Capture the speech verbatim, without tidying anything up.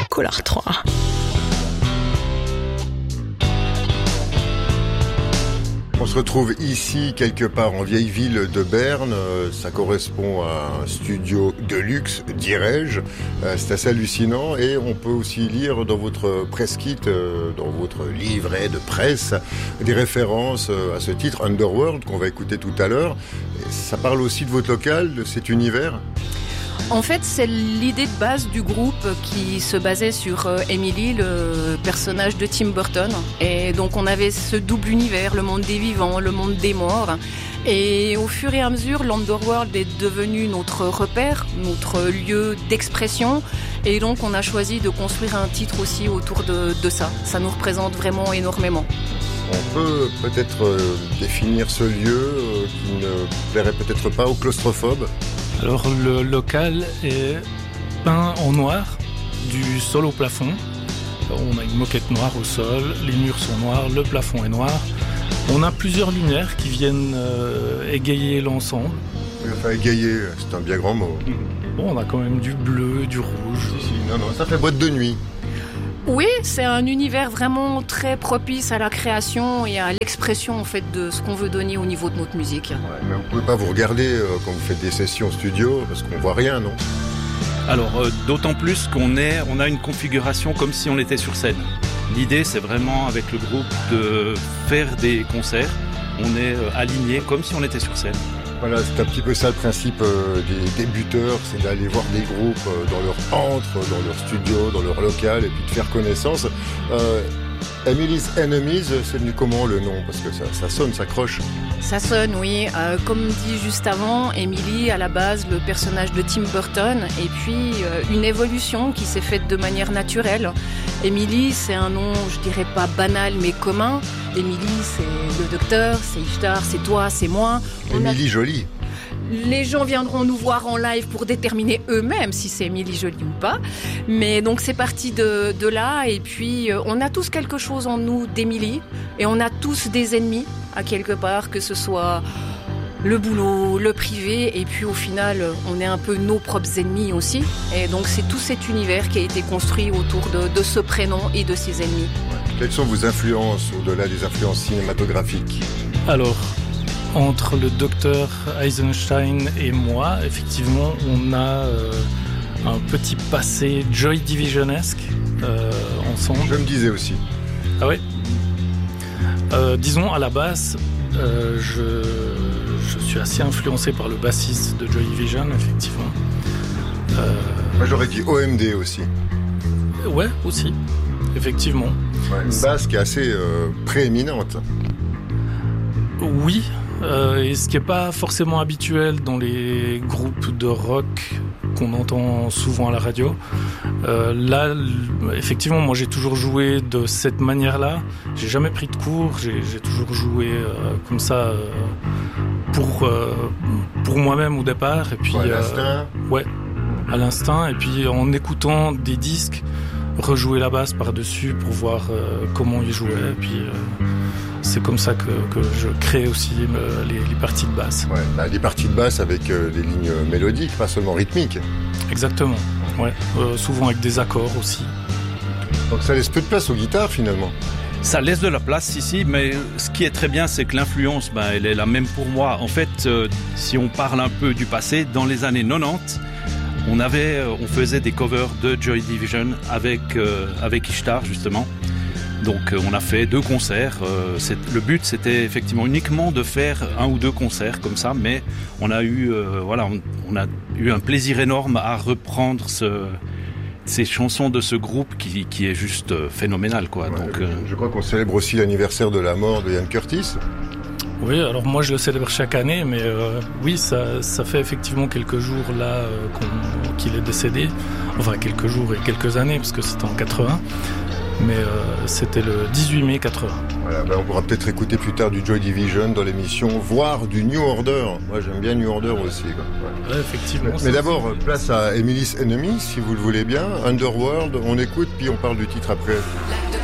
Collard trois. On se retrouve ici, quelque part en vieille ville de Berne. Ça correspond à un studio de luxe, dirais-je. C'est assez hallucinant. Et on peut aussi lire dans votre press kit, dans votre livret de presse, des références à ce titre, Underworld, qu'on va écouter tout à l'heure. Ça parle aussi de votre local, de cet univers ? En fait, c'est l'idée de base du groupe qui se basait sur euh, Emily, le personnage de Tim Burton. Et donc, on avait ce double univers, le monde des vivants, le monde des morts. Et au fur et à mesure, l'Underworld est devenu notre repère, notre lieu d'expression. Et donc, on a choisi de construire un titre aussi autour de, de ça. Ça nous représente vraiment énormément. On peut peut-être euh, définir ce lieu euh, qui ne plairait peut-être pas aux claustrophobes. Alors le local est peint en noir, du sol au plafond. On a une moquette noire au sol, les murs sont noirs, le plafond est noir. On a plusieurs lumières qui viennent euh, égayer l'ensemble. Enfin, égayer, c'est un bien grand mot. Bon, on a quand même du bleu, du rouge. Si, si, non, non, ça fait boîte de nuit. Oui, c'est un univers vraiment très propice à la création et à l'expression en fait de ce qu'on veut donner au niveau de notre musique. Ouais, mais vous pouvez pas vous regarder euh, quand vous faites des sessions studio parce qu'on voit rien, non ? Alors euh, d'autant plus qu'on est, on a une configuration comme si on était sur scène. L'idée, c'est vraiment avec le groupe de faire des concerts. On est euh, alignés comme si on était sur scène. Voilà, c'est un petit peu ça le principe euh, des débuteurs, c'est d'aller voir des groupes euh, dans leur antre, dans leur studio, dans leur local, et puis de faire connaissance. Euh, Emily's Enemies, c'est venu comment le nom ? Parce que ça, ça sonne, ça croche. Ça sonne, oui. Euh, comme dit juste avant, Emily, à la base, le personnage de Tim Burton, et puis euh, une évolution qui s'est faite de manière naturelle. Emily, c'est un nom, je dirais pas banal, mais commun. Emily, c'est le docteur, c'est Ishtar, c'est toi, c'est moi. Emily a... jolie. Les gens viendront nous voir en live pour déterminer eux-mêmes si c'est Emily jolie ou pas. Mais donc c'est parti de, de là. Et puis euh, on a tous quelque chose en nous d'Emily. Et on a tous des ennemis à quelque part, que ce soit le boulot, le privé. Et puis au final, on est un peu nos propres ennemis aussi. Et donc c'est tout cet univers qui a été construit autour de, de ce prénom et de ses ennemis. Quelles sont vos influences au-delà des influences cinématographiques ? Alors, entre le docteur Eisenstein et moi, effectivement, on a euh, un petit passé Joy Divisionesque euh, ensemble. Je me disais aussi. Ah ouais. Euh, disons, à la base, euh, je, je suis assez influencé par le bassiste de Joy Division, effectivement. Euh, Moi, j'aurais dit O M D aussi. Ouais, aussi, effectivement. Ouais, une basse qui est assez euh, prééminente. Oui. Euh, et ce qui n'est pas forcément habituel dans les groupes de rock qu'on entend souvent à la radio. Euh, là, effectivement, moi j'ai toujours joué de cette manière-là. J'ai jamais pris de cours, j'ai, j'ai toujours joué euh, comme ça euh, pour, euh, pour moi-même au départ. Et puis, ouais, à l'instinct. Euh, ouais, à l'instinct. Et puis en écoutant des disques, rejouer la basse par-dessus pour voir euh, comment ils jouaient. Et puis, euh, c'est comme ça que, que je crée aussi euh, les, les parties de basse. Ouais, bah, des parties de basse avec euh, des lignes mélodiques, pas seulement rythmiques. Exactement, ouais. Euh, souvent avec des accords aussi. Donc ça laisse peu de place aux guitares finalement. Ça laisse de la place ici, mais ce qui est très bien, c'est que l'influence, ben, elle est la même pour moi. En fait, euh, si on parle un peu du passé, dans les années quatre-vingt-dix, on, avait, on faisait des covers de Joy Division avec, euh, avec Ishtar, justement. Donc on a fait deux concerts. Euh, c'est, le but c'était effectivement uniquement de faire un ou deux concerts comme ça, mais on a eu euh, voilà, on, on a eu un plaisir énorme à reprendre ce, ces chansons de ce groupe qui, qui est juste euh, phénoménal quoi. Ouais, Donc je, euh... je crois qu'on célèbre aussi l'anniversaire de la mort de Ian Curtis. Oui, alors moi je le célèbre chaque année, mais euh, oui, ça, ça fait effectivement quelques jours là euh, qu'on, qu'il est décédé. Enfin quelques jours et quelques années parce que c'était en quatre-vingts. Mais euh, c'était le dix-huit mai quatre-vingts. Voilà, ben on pourra peut-être écouter plus tard du Joy Division dans l'émission, voire du New Order. Moi j'aime bien New Order aussi. Quoi. Ouais. Ouais, effectivement. Mais, mais d'abord, place à Emily's Enemies, si vous le voulez bien. Underworld, on écoute, puis on parle du titre après.